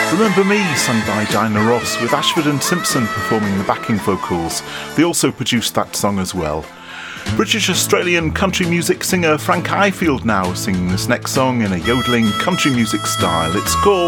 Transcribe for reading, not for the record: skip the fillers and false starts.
Remember Me, sung by Diana Ross, with Ashford and Simpson performing the backing vocals. They also produced that song as well. British-Australian country music singer Frank Highfield now singing this next song in a yodeling country music style. It's called